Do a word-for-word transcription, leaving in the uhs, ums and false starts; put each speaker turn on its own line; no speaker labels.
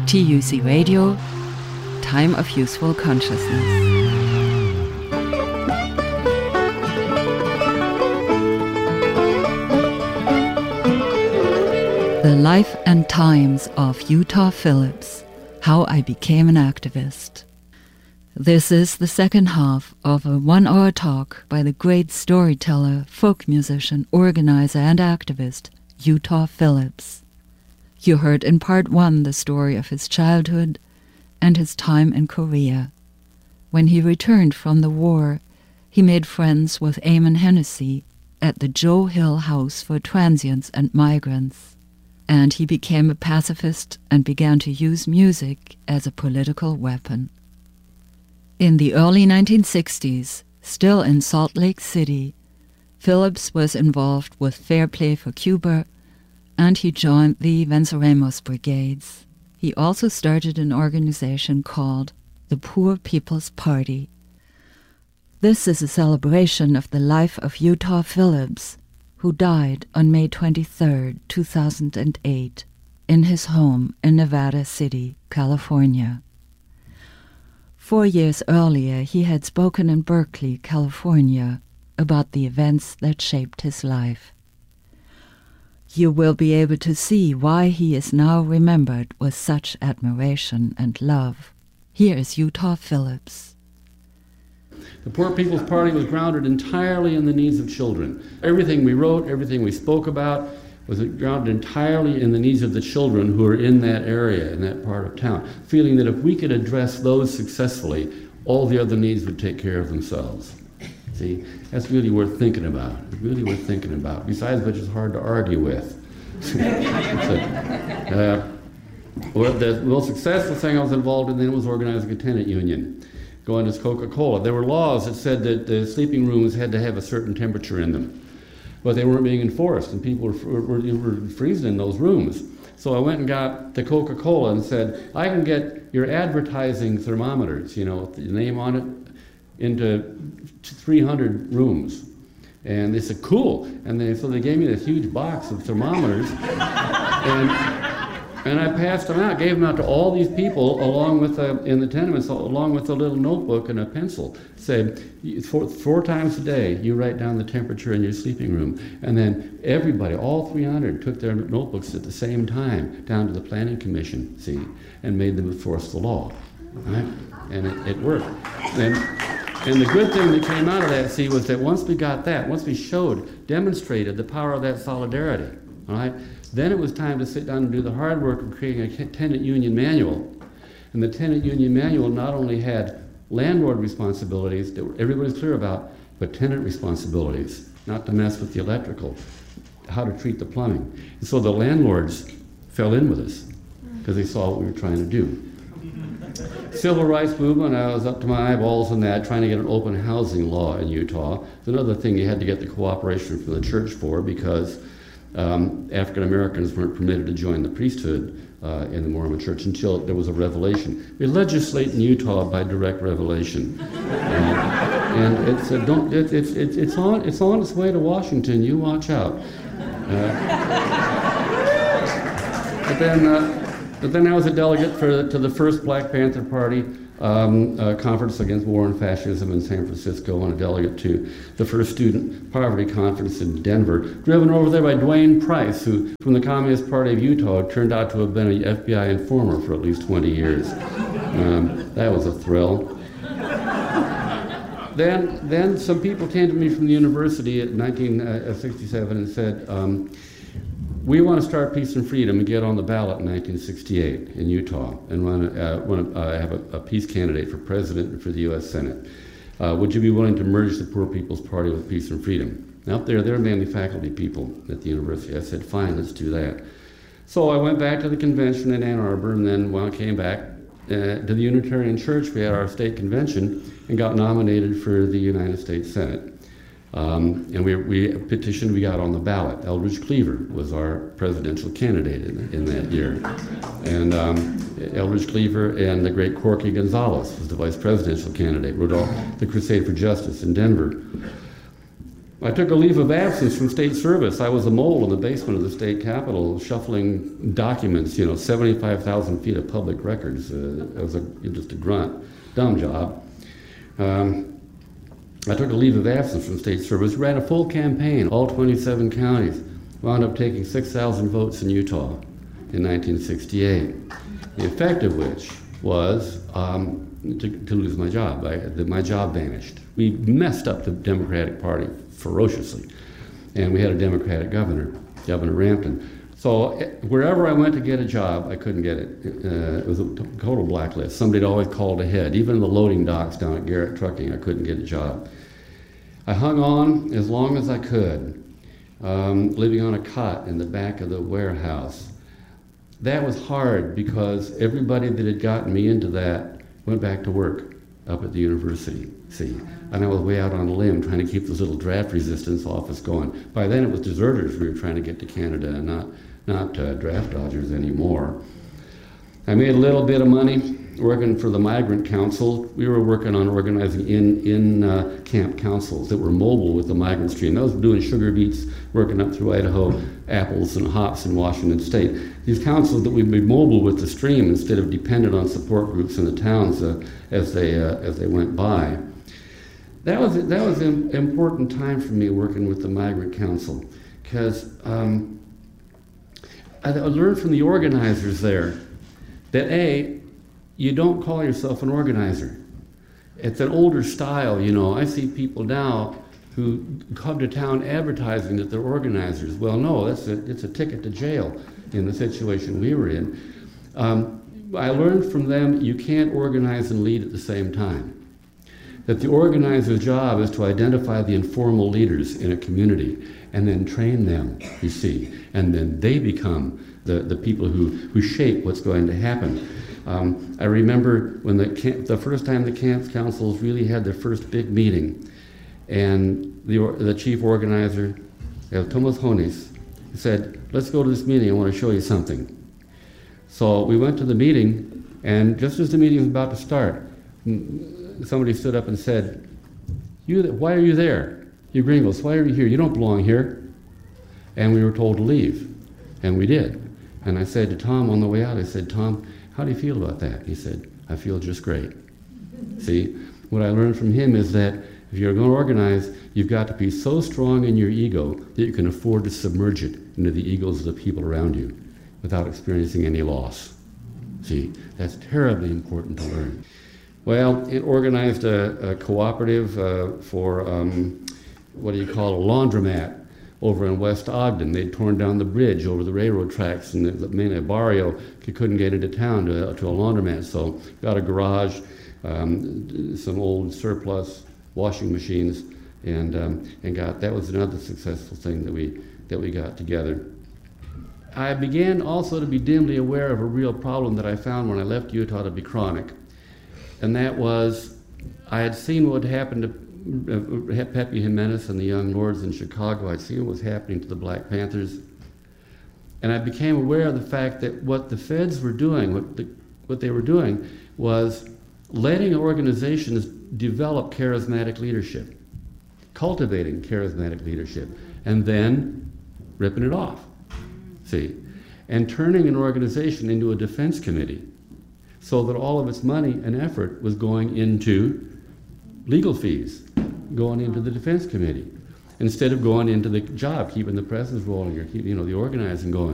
T U C Radio, Time of Useful Consciousness. The Life and Times of Utah Phillips, How I Became an Activist. This is the second half of a one-hour talk by the great storyteller, folk musician, organizer, and activist, Utah Phillips. You heard in part one the story of his childhood and his time in Korea. When he returned from the war, he made friends with Eamon Hennessy at the Joe Hill House for Transients and Migrants. And he became a pacifist and began to use music as a political weapon. In the early nineteen sixties, still in Salt Lake City, Phillips was involved with Fair Play for Cuba, and he joined the Venceremos Brigades. He also started an organization called the Poor People's Party. This is a celebration of the life of Utah Phillips, who died on May twenty-third, two thousand eight, in his home in Nevada City, California. Four years earlier, he had spoken in Berkeley, California, about the events that shaped his life. You will be able to see why he is now remembered with such admiration and love. Here is Utah Phillips.
The Poor People's Party was grounded entirely in the needs of children. Everything we wrote, everything we spoke about, was grounded entirely in the needs of the children who are in that area, in that part of town, feeling that if we could address those successfully, all the other needs would take care of themselves. See, that's really worth thinking about. It's really worth thinking about, besides which it's hard to argue with. so, uh, well, the most successful thing I was involved in then was organizing a tenant union, going to Coca-Cola. There were laws that said that the sleeping rooms had to have a certain temperature in them, but they weren't being enforced, and people were, were, were freezing in those rooms. So I went and got the Coca-Cola and said, I can get your advertising thermometers, you know, with the name on it, into three hundred rooms. And they said, cool. And they, so they gave me this huge box of thermometers, and, and I passed them out, gave them out to all these people along with, a, in the tenements, along with a little notebook and a pencil. Said, four, four times a day, you write down the temperature in your sleeping room. And then everybody, all three hundred, took their notebooks at the same time down to the Planning Commission, see, and made them enforce the law. Right? And it, it worked. And, And the good thing that came out of that, see, was that once we got that, once we showed, demonstrated the power of that solidarity, all right, then it was time to sit down and do the hard work of creating a tenant union manual. And the tenant union manual not only had landlord responsibilities that everybody's clear about, but tenant responsibilities, not to mess with the electrical, how to treat the plumbing. And so the landlords fell in with us because they saw what we were trying to do. Civil rights movement, I was up to my eyeballs in that, trying to get an open housing law in Utah. It's another thing you had to get the cooperation from the church for, because um, African Americans weren't permitted to join the priesthood uh, in the Mormon church until there was a revelation. We legislate in Utah by direct revelation. uh, and it's, uh, don't, it, it's, it's, it's, on, it's on its way to Washington, you watch out. Uh, but then, uh, But then I was a delegate for, to the first Black Panther Party um, uh, conference against war and fascism in San Francisco, and a delegate to the first student poverty conference in Denver, driven over there by Dwayne Price, who, from the Communist Party of Utah, turned out to have been an F B I informer for at least twenty years. Um, that was a thrill. Then, then some people came to me from the university in nineteen sixty-seven and said, um, we want to start Peace and Freedom and get on the ballot in nineteen sixty-eight in Utah, and want to, uh, want to uh, have a, a peace candidate for president and for the U S Senate. Uh, would you be willing to merge the Poor People's Party with Peace and Freedom? Now, up there, they're mainly faculty people at the university. I said, fine, let's do that. So I went back to the convention in Ann Arbor, and then when I came back uh, to the Unitarian Church, we had our state convention and got nominated for the United States Senate. Um, and we, we petitioned, we got on the ballot. Eldridge Cleaver was our presidential candidate in, in that year. And um, Eldridge Cleaver and the great Corky Gonzalez was the vice presidential candidate, wrote all the Crusade for Justice in Denver. I took a leave of absence from state service. I was a mole in the basement of the state capitol, shuffling documents, you know, seventy-five thousand feet of public records. Uh, it was a, just a grunt, dumb job. Um, I took a leave of absence from state service, ran a full campaign, all twenty-seven counties, wound up taking six thousand votes in Utah in nineteen sixty-eight, the effect of which was um, to, to lose my job. I, the, my job vanished. We messed up the Democratic Party ferociously, and we had a Democratic governor, Governor Rampton. So wherever I went to get a job, I couldn't get it. Uh, it was a total blacklist. Somebody'd always called ahead. Even the loading docks down at Garrett Trucking, I couldn't get a job. I hung on as long as I could, um, living on a cot in the back of the warehouse. That was hard because everybody that had gotten me into that went back to work up at the university, see. And I was way out on a limb trying to keep this little draft resistance office going. By then it was deserters we were trying to get to Canada and not, not uh, draft dodgers anymore. I made a little bit of money working for the Migrant Council. We were working on organizing in, in uh, camp councils that were mobile with the migrant stream. I was doing sugar beets, working up through Idaho, apples and hops in Washington State. These councils that we'd be mobile with the stream instead of dependent on support groups in the towns uh, as they uh, as they went by. That was that was an important time for me working with the Migrant Council, because um, I learned from the organizers there that A, you don't call yourself an organizer. It's an older style, you know. I see people now who come to town advertising that they're organizers. Well, no, that's a, it's a ticket to jail in the situation we were in. Um, I learned from them you can't organize and lead at the same time. That the organizer's job is to identify the informal leaders in a community and then train them, you see, and then they become the, the people who, who shape what's going to happen. Um, I remember when the, camp, the first time the camp councils really had their first big meeting, and the, the chief organizer, uh, Thomas Honis, said, let's go to this meeting, I want to show you something. So we went to the meeting, and just as the meeting was about to start, somebody stood up and said, "You, why are you there? You gringos, why are you here? You don't belong here." And we were told to leave, and we did. And I said to Tom on the way out, I said, "Tom, how do you feel about that?" He said, "I feel just great." See, what I learned from him is that if you're going to organize, you've got to be so strong in your ego that you can afford to submerge it into the egos of the people around you without experiencing any loss. See, that's terribly important to learn. Well, it organized a, a cooperative uh, for, um, what do you call, a laundromat over in West Ogden. They'd torn down the bridge over the railroad tracks, and the, the barrio couldn't get into town to, to a laundromat, so got a garage, um, some old surplus washing machines, and um, and got that was another successful thing that we that we got together. I began also to be dimly aware of a real problem that I found when I left Utah to be chronic, and that was I had seen what happened to uh, Pepe Jimenez and the Young Lords in Chicago. I'd seen what was happening to the Black Panthers, and I became aware of the fact that what the feds were doing, what the, what they were doing, was letting organizations develop charismatic leadership, cultivating charismatic leadership, and then ripping it off, see, and turning an organization into a defense committee so that all of its money and effort was going into legal fees, going into the defense committee, instead of going into the job, keeping the presses rolling or keep, you know, the organizing going.